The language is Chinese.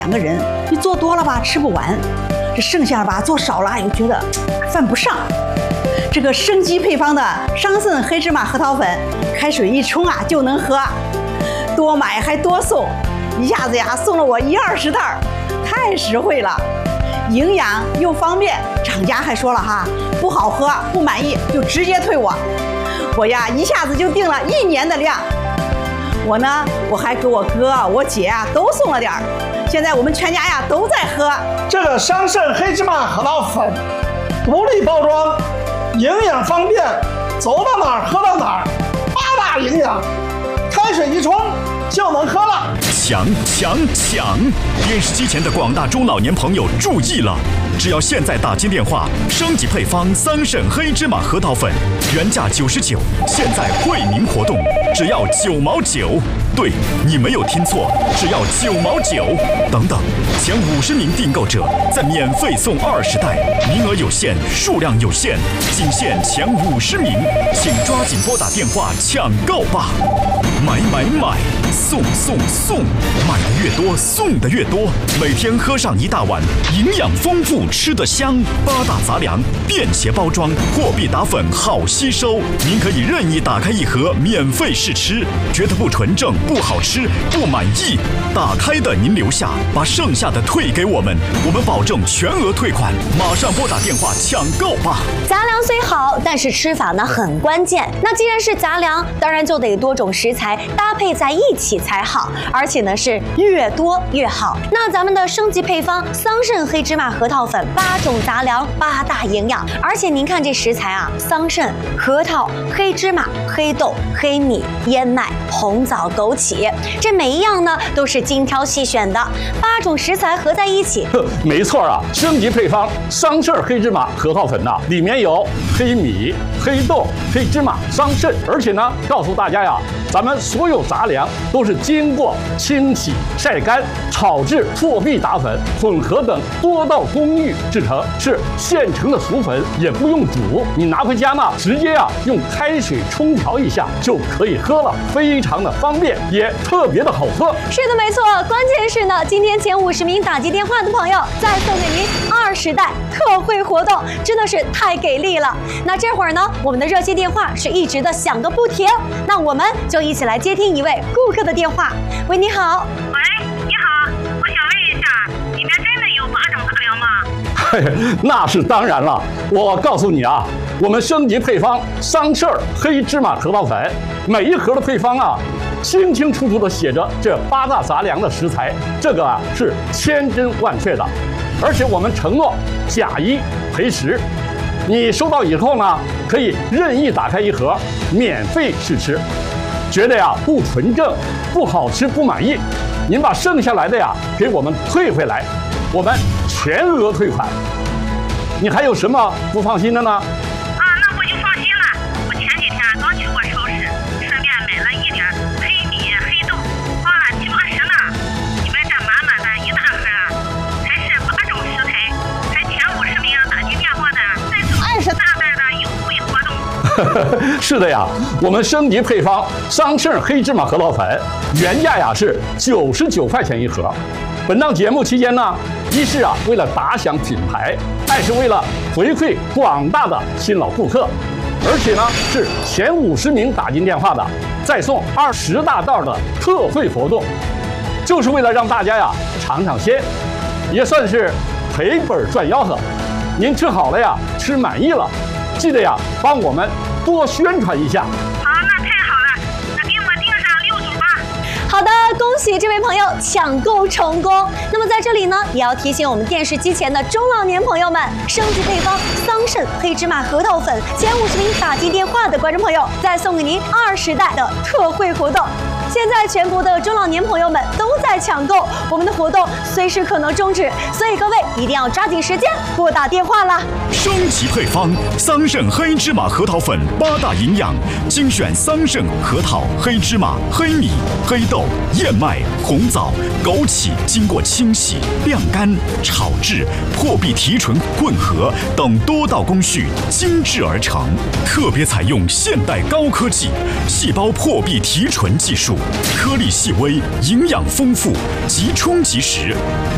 2个人，你做多了吧吃不完，这剩下吧做少了又觉得犯不上。这个升级配方的桑葚黑芝麻核桃粉，开水一冲啊就能喝，多买还多送，一下子呀送了我10-20袋，太实惠了，营养又方便。厂家还说了哈，不好喝不满意就直接退我呀一下子就订了1年的量。我还给我哥我姐啊都送了点儿，现在我们全家呀都在喝这个桑葚黑芝麻核桃粉，独立包装，营养方便，走到哪儿喝到哪儿，8大营养，开水一冲就能喝了。 抢！电视机前的广大中老年朋友注意了，只要现在打进电话，升级配方桑葚黑芝麻核桃粉，原价99，现在惠民活动，只要9毛9。对，你没有听错，只要9毛9。等等，前50名订购者再免费送20袋，名额有限，数量有限，仅限前50名，请抓紧拨打电话抢购吧！买，送，买的越多送的越多，每天喝上1大碗，营养丰富，吃得香。8大杂粮，便携包装，货币打粉好吸收，您可以任意打开一盒免费试吃，觉得不纯正、不好吃、不满意，打开的您留下，把剩下的退给我们保证全额退款。马上拨打电话抢购吧！ 杂粮虽好，但是吃法呢很关键。那既然是杂粮，当然就得多种食材搭配在一起才好，而且呢是越多越好。那咱们的升级配方桑葚黑芝麻核桃粉，8种杂粮，8大营养，而且您看这食材啊，桑葚、核桃、黑芝麻、黑豆、黑米、燕麦、红枣、枸杞，这每一样呢都是精挑细选的，8种食材合在一起。 没错啊，升级配方桑葚黑芝麻核桃粉呐，里面有黑米、黑豆、黑芝麻、桑葚，而且呢，告诉大家呀，咱们所有杂粮都是经过清洗、晒干、炒制、破壁打粉、混合等多道工艺制成，是现成的熟粉，也不用煮，你拿回家呢，直接用开水冲调一下就可以喝了，非常的方便，也特别的好喝。 是的，没错，关键是呢，今天前50名打进电话的朋友，再送给您20袋特惠活动，真的是太给力了。那这会儿呢，我们的热线电话是一直的响个不停，那我们就一起来接听一位顾客的电话。喂，你好。 喂，你好，我想问一下，里面真的有8种杂粮吗？ 那是当然了，我告诉你啊，我们升级配方桑葚黑芝麻核桃粉，每一盒的配方啊，清清楚楚的写着这8大杂粮的食材，这个是千真万确的，而且我们承诺假1赔10。你收到以后呢，可以任意打开一盒，免费试吃。觉得不纯正、不好吃、不满意，您把剩下来的给我们退回来，我们全额退款。你还有什么不放心的呢？ 那我就放心了。我前几天刚去过超市，顺便买了一点黑米、黑豆，花了70-80呢。你们这满满的1大盒，还是8种食材，还前50名打进电话的再送20大袋的优惠活动。 是的呀，我们升级配方桑葚黑芝麻核桃粉，原价是99块钱一盒。本档节目期间呢，一是为了打响品牌，二是为了回馈广大的新老顾客，而且呢是前50名打进电话的再送20大袋的特惠活动，就是为了让大家尝尝鲜，也算是赔本赚吆喝。您吃好了吃满意了，记得帮我们多宣传一下。 好，那太好了，那给我订上6组吧。 好的，恭喜这位朋友抢购成功。那么在这里呢，也要提醒我们电视机前的中老年朋友们，升级配方桑葚黑芝麻核桃粉，前50名打进电话的观众朋友，再送给您20袋的特惠活动。现在全国的中老年朋友们都在抢购，我们的活动随时可能终止，所以各位一定要抓紧时间拨打电话啦！ 升级配方桑葚黑芝麻核桃粉，8大营养，精选桑葚、核桃、黑芝麻、黑米、黑豆、燕麦、红枣、枸杞，经过清洗、晾干、炒制、破壁提纯混合等多道工序精制而成，特别采用现代高科技细胞破壁提纯技术，颗粒细微，营养丰富，即冲即食。